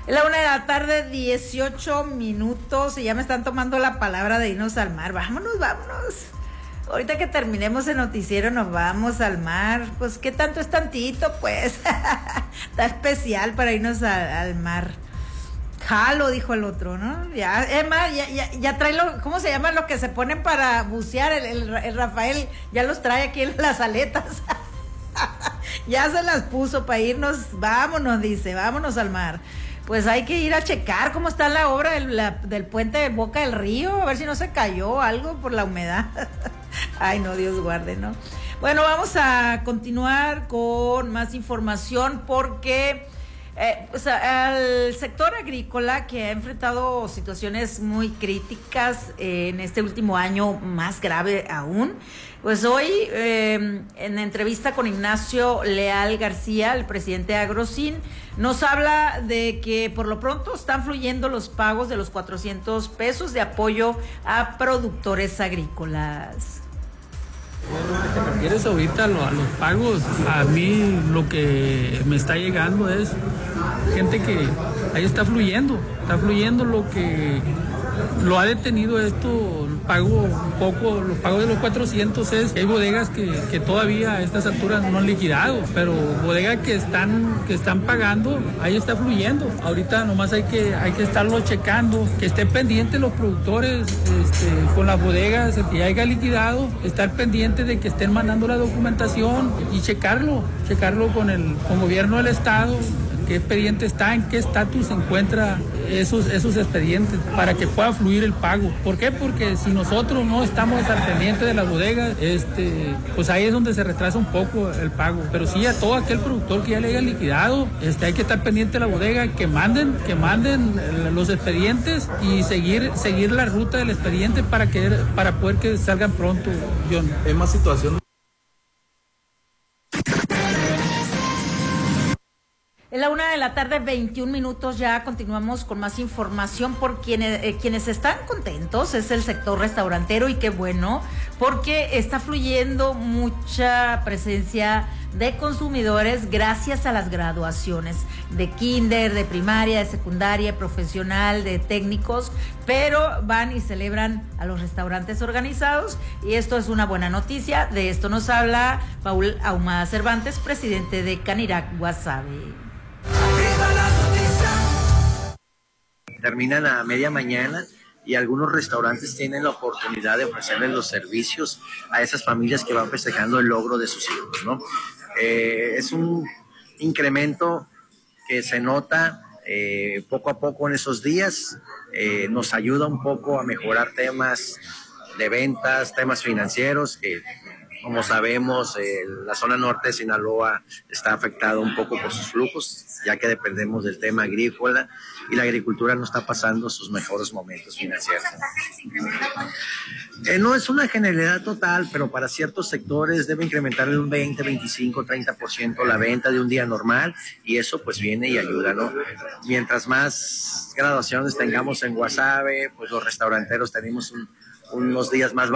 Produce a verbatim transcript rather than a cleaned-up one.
Es la una de la tarde, dieciocho minutos, y ya me están tomando la palabra de irnos al mar. Vámonos, vámonos. Ahorita que terminemos el noticiero nos vamos al mar. Pues, ¿qué tanto es tantito? Pues, está especial para irnos a, al mar. Jalo, dijo el otro, ¿no? Ya, es más, ya, ya, ya trae lo, ¿cómo se llama lo que se ponen para bucear? El, el, el Rafael ya los trae aquí en las aletas. Ya se las puso para irnos, vámonos, dice, vámonos al mar. Pues hay que ir a checar cómo está la obra del, la, del puente de Boca del Río, a ver si no se cayó algo por la humedad. Ay, no, Dios guarde, ¿no? Bueno, vamos a continuar con más información porque eh, o sea, el sector agrícola, que ha enfrentado situaciones muy críticas eh, en este último año, más grave aún, pues hoy eh, en entrevista con Ignacio Leal García, el presidente de Agrocin, nos habla de que por lo pronto están fluyendo los pagos de los cuatrocientos pesos de apoyo a productores agrícolas. ¿Te refieres ahorita a, lo, a los pagos? A mí lo que me está llegando es gente que ahí está fluyendo, está fluyendo lo que lo ha detenido esto, el pago un poco, los pagos de los cuatrocientos es, hay bodegas que, que todavía a estas alturas no han liquidado, pero bodegas que están, que están pagando, ahí está fluyendo. Ahorita nomás hay que, hay que estarlo checando, que estén pendientes los productores este, con las bodegas, el que ya haya liquidado, estar pendiente de que estén mandando la documentación y checarlo, checarlo con el con gobierno del estado, qué expediente está, en qué estatus se encuentra esos, esos expedientes para que pueda fluir el pago. ¿Por qué? Porque si nosotros no estamos al pendiente de las bodegas, este, pues ahí es donde se retrasa un poco el pago. Pero sí, a todo aquel productor que ya le haya liquidado, este, hay que estar pendiente de la bodega, que manden, que manden los expedientes y seguir, seguir la ruta del expediente para que, para poder que salgan pronto, John. Hay más situaciones. Es la una de la tarde, veintiún minutos, ya continuamos con más información por quienes, eh, quienes están contentos, es el sector restaurantero y qué bueno, porque está fluyendo mucha presencia de consumidores gracias a las graduaciones de kinder, de primaria, de secundaria, profesional, de técnicos, pero van y celebran a los restaurantes organizados y esto es una buena noticia. De esto nos habla Paul Ahumada Cervantes, presidente de Canirac Guasave. Terminan a media mañana y algunos restaurantes tienen la oportunidad de ofrecerles los servicios a esas familias que van festejando el logro de sus hijos, ¿no? Eh, es un incremento que se nota eh, poco a poco en esos días, eh, nos ayuda un poco a mejorar temas de ventas, temas financieros que, como sabemos, eh, la zona norte de Sinaloa está afectada un poco por sus flujos, ya que dependemos del tema agrícola y la agricultura no está pasando sus mejores momentos financieros. Eh, no es una generalidad total, pero para ciertos sectores debe incrementar en un veinte, veinticinco, treinta por ciento la venta de un día normal y eso pues viene y ayuda, ¿no? Mientras más graduaciones tengamos en Guasave, pues los restauranteros tenemos un, unos días más